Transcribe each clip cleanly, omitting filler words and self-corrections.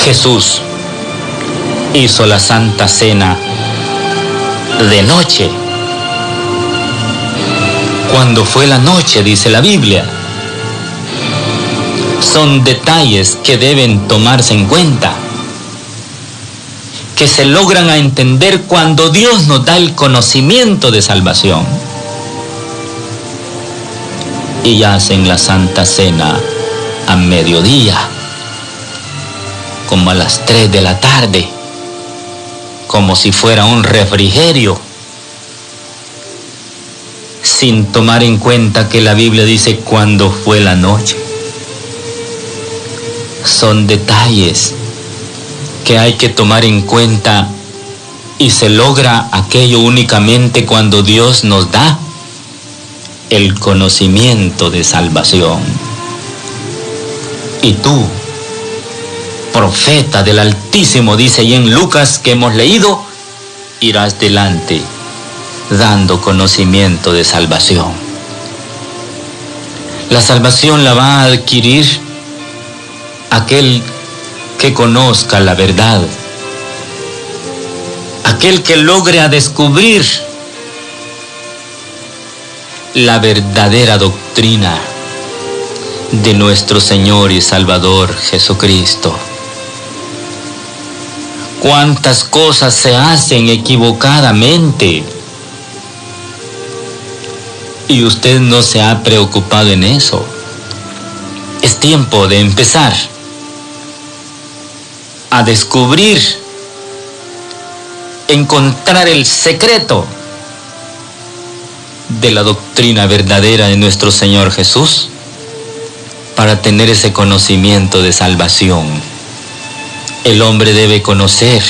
Jesús hizo la Santa Cena de noche. Cuando fue la noche, dice la Biblia. Son detalles que deben tomarse en cuenta, que se logran a entender cuando Dios nos da el conocimiento de salvación. Y hacen la Santa Cena a mediodía, como a las 3 de la tarde, como si fuera un refrigerio, sin tomar en cuenta que la Biblia dice cuando fue la noche. Son detalles que hay que tomar en cuenta, y se logra aquello únicamente cuando Dios nos da el conocimiento de salvación. Y tú, profeta del Altísimo, dice ahí en Lucas que hemos leído, irás delante dando conocimiento de salvación. La salvación la va a adquirir aquel que conozca la verdad, aquel que logre a descubrir la verdadera doctrina de nuestro Señor y Salvador Jesucristo. Cuántas cosas se hacen equivocadamente y usted no se ha preocupado en eso. Es tiempo de empezar a descubrir, encontrar el secreto de la doctrina verdadera de nuestro Señor Jesús, para tener ese conocimiento de salvación. El hombre debe conocer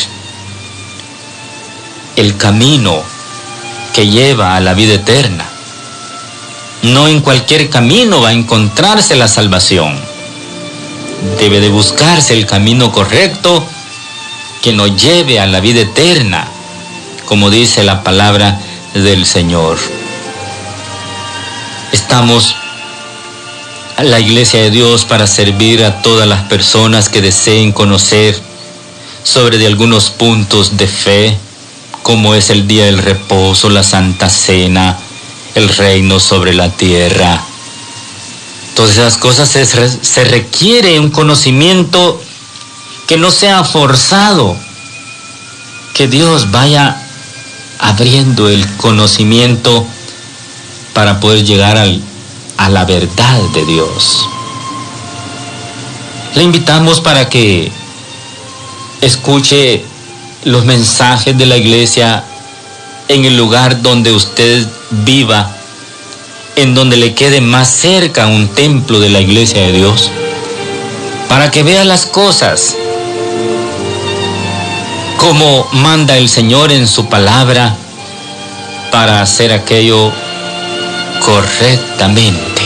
el camino que lleva a la vida eterna. No en cualquier camino va a encontrarse la salvación. Debe de buscarse el camino correcto que nos lleve a la vida eterna, como dice la palabra del Señor. Estamos a la Iglesia de Dios para servir a todas las personas que deseen conocer sobre de algunos puntos de fe, como es el día del reposo, la Santa Cena, el reino sobre la tierra. Todas esas cosas se requiere un conocimiento que no sea forzado, que Dios vaya abriendo el conocimiento para poder llegar a la verdad de Dios. Le invitamos para que escuche los mensajes de la iglesia en el lugar donde usted viva, en donde le quede más cerca un templo de la iglesia de Dios, para que vea las cosas como manda el Señor en su palabra, para hacer aquello correctamente.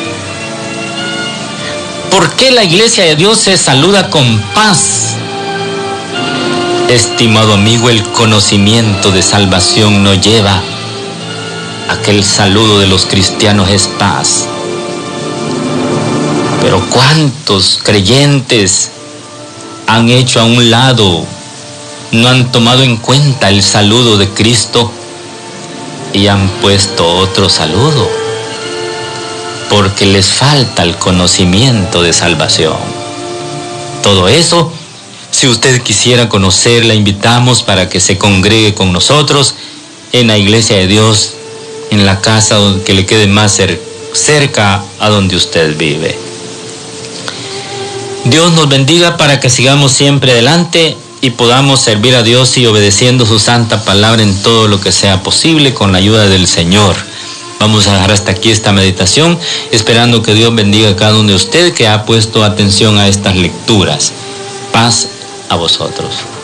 ¿Por qué la iglesia de Dios se saluda con paz? Estimado amigo, el conocimiento de salvación nos lleva a que el saludo de los cristianos es paz. Pero ¿cuántos creyentes han hecho a un lado, no han tomado en cuenta el saludo de Cristo y han puesto otro saludo? Porque les falta el conocimiento de salvación. Todo eso, si usted quisiera conocer, la invitamos para que se congregue con nosotros en la iglesia de Dios, en la casa que le quede más cerca a donde usted vive. Dios nos bendiga para que sigamos siempre adelante y podamos servir a Dios y obedeciendo su santa palabra en todo lo que sea posible con la ayuda del Señor. Vamos a dejar hasta aquí esta meditación, esperando que Dios bendiga a cada uno de ustedes que ha puesto atención a estas lecturas. Paz a vosotros.